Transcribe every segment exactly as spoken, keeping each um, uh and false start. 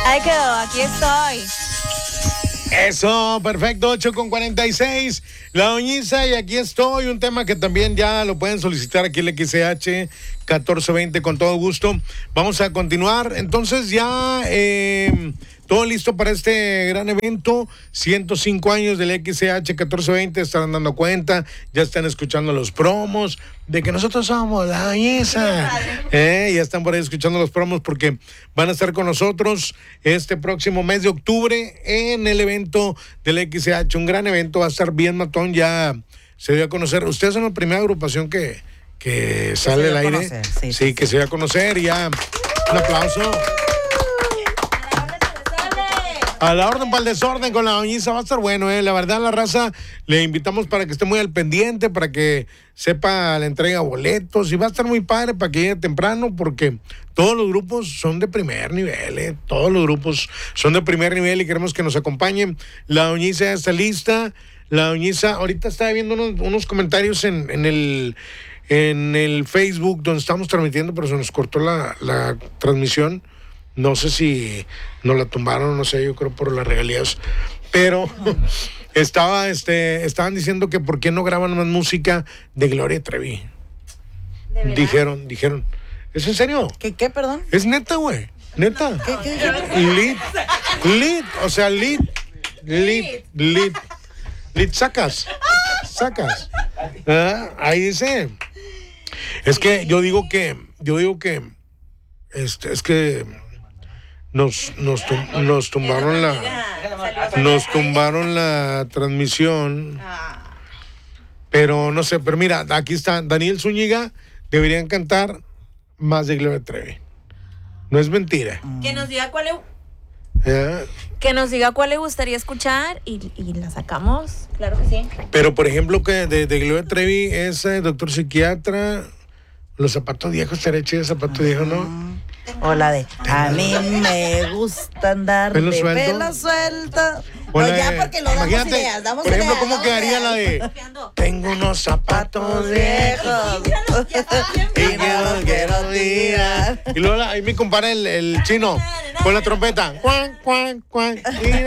Ahí quedó, aquí estoy. Eso, perfecto, ocho con cuarenta y seis, La Doñiza, y aquí estoy, un tema que también ya lo pueden solicitar aquí en el X C H catorce veinte con todo gusto. Vamos a continuar, entonces ya eh, todo listo para este gran evento, ciento cinco años del X C H catorce veinte, están dando cuenta, ya están escuchando los promos de que nosotros somos La Doñiza. Eh, ya están por ahí escuchando los promos porque van a estar con nosotros este próximo mes de octubre en el evento del X C H, un gran evento, va a estar bien matón, ya se dio a conocer. Ustedes son la primera agrupación que, que sale al aire, conocer, sí, sí, sí, que sí. se dio a conocer, y ya un aplauso. A la orden para el desorden con La Doñiza, va a estar bueno, eh. La verdad, la raza, le invitamos para que esté muy al pendiente, para que sepa la entrega de boletos, y va a estar muy padre para que llegue temprano, porque todos los grupos son de primer nivel, eh. Todos los grupos son de primer nivel y queremos que nos acompañen. La Doñiza ya está lista. La Doñiza, ahorita estaba viendo unos, unos comentarios en, en el en el Facebook donde estamos transmitiendo, pero se nos cortó la, la transmisión. No sé si nos la tumbaron, no sé, yo creo por las regalías, pero estaba, este, estaban diciendo que por qué no graban más música de Gloria Trevi. ¿De Dijeron, dijeron. ¿Es en serio? ¿Qué, qué, perdón? Es neta, güey. Neta. ¿Qué, qué, qué? Lead, lead, o sea, lead, lead, lead, lead, sacas, sacas. Ah, ahí dice. Es que yo digo que, yo digo que, este, es que nos, nos, tum- nos tumbaron la, nos tumbaron la transmisión, pero no sé, pero mira, aquí está Daniel Zúñiga, deberían cantar más de Gloria Trevi. No es mentira. Que nos diga cuál le, ¿Eh? que nos diga cuál le gustaría escuchar y, y la sacamos, claro que sí. Pero, por ejemplo, que de, de Gloria Trevi es eh, Doctor Psiquiatra, Los Zapatos Viejos, estaría chido Zapatos Viejos, ¿no? O la de a mí me gusta andar ¿Pelo de suelto? pelo suelto. O No, la ya de- porque lo damos imagínate, ideas, damos por ejemplo, ideas, ¿cómo damos quedaría ideas. la de tengo unos zapatos viejos y que los quiero tirar? Y luego la- ahí me compara el, el chino con la trompeta. Cuan, cuan, cuan.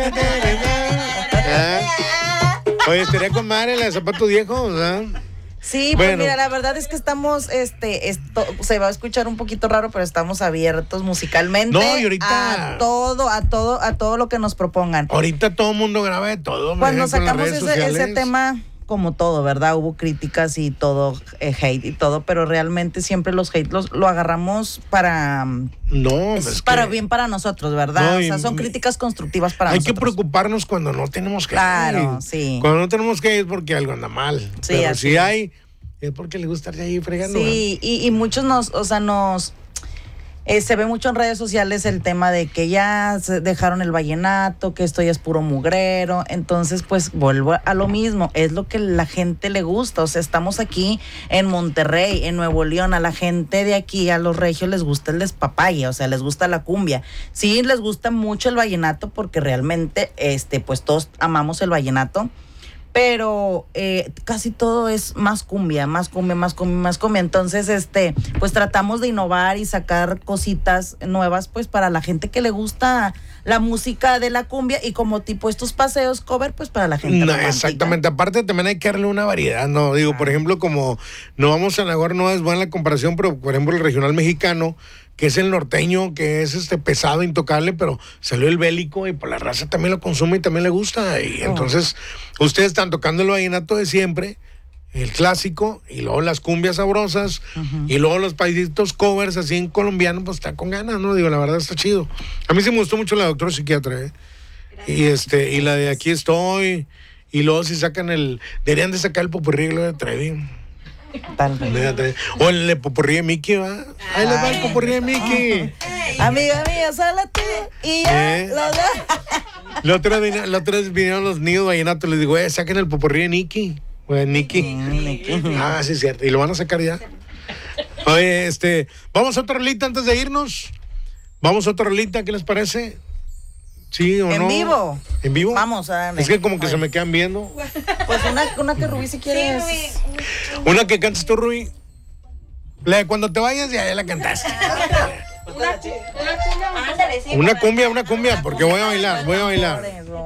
¿Ah? Oye, estaría con madre la de Zapatos Viejos, ¿verdad? Sí, pues Bueno. mira, la verdad es que estamos, este, esto se va a escuchar un poquito raro, pero estamos abiertos musicalmente No, y ahorita- a todo, a todo, a todo lo que nos propongan. Ahorita todo el mundo graba de todo. hombre, Cuando con las sacamos redes ese, ese sociales. tema, como todo, ¿verdad? Hubo críticas y todo, eh, hate y todo, pero realmente siempre los hate los, lo agarramos para, No, es es para que bien para nosotros, ¿verdad? No, o y- sea, son críticas constructivas para hay que nosotros. preocuparnos cuando no tenemos que Claro, ir. sí. Cuando no tenemos que ir es porque algo anda mal. Sí, Pero así si es. hay, es porque le gusta estar ahí fregando. Sí, y, y muchos nos, o sea, nos, eh, se ve mucho en redes sociales el tema de que ya se dejaron el vallenato, que esto ya es puro mugrero, entonces pues vuelvo a lo mismo, es lo que la gente le gusta, o sea, estamos aquí en Monterrey, en Nuevo León, a la gente de aquí, a los regios les gusta el despapalle, o sea, les gusta la cumbia, sí les gusta mucho el vallenato porque realmente, este, pues todos amamos el vallenato, pero eh, casi todo es más cumbia, más cumbia, más cumbia, más cumbia. Entonces, este, pues tratamos de innovar y sacar cositas nuevas, pues para la gente que le gusta la música de la cumbia y como tipo estos paseos cover, pues para la gente No, romántica. exactamente. Aparte también hay que darle una variedad, ¿no? Digo, Ah. por ejemplo, como no vamos a Nagor, no es buena la comparación, pero por ejemplo el regional mexicano, que es el norteño, que es este pesado, intocable, pero salió el bélico y por la raza también lo consume y también le gusta. Y Oh. entonces, ustedes están tocando el vallenato de siempre, el clásico, y luego las cumbias sabrosas, y luego los paisitos covers así en colombiano, pues está con ganas, ¿no? Digo, la verdad está chido. A mí sí me gustó mucho la Doctora Psiquiatra, ¿eh? Y este, y la de Aquí Estoy, y luego si sacan el, deberían de sacar el popurrí de Trevi. Tal vez. Fíjate. O el de popurrí de Mickey, ¿va? Ahí les va el popurrí de Mickey. Amiga mía, solo tú y yo, ¿Eh? los dos. La otra vez, la otra vez vinieron los niños vallenatos, les digo, eh, saquen el popurrí de Nicky. O de Nicky. Ah, sí, es cierto. Y lo van a sacar ya. Oye, este, vamos a otra rolita antes de irnos. Vamos a otra rolita, ¿qué les parece? ¿Sí o ¿En no? vivo? ¿En vivo? Vamos, dale. Es que como que Oye. se me quedan viendo. Pues una, una que Rubí si quieres. Una que cantes tú, Rubí. La de cuando te vayas, ya, ya la cantaste. Ándale, Una cumbia, una cumbia, porque voy a bailar, voy a bailar.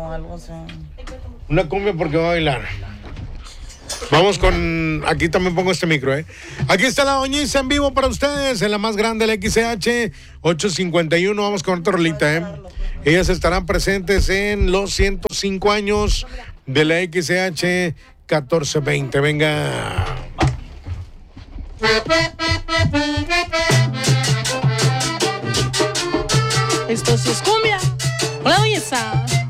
Una cumbia porque voy a bailar. Vamos con... Aquí también pongo este micro, ¿eh? Aquí está la doñiza en vivo para ustedes, en la más grande, la X C H ocho cincuenta y uno. Vamos con otra rolita, ¿eh? Ellas estarán presentes en los ciento cinco años de la X C H catorce veinte. Venga. Esto sí es cumbia. Hola, doñiza.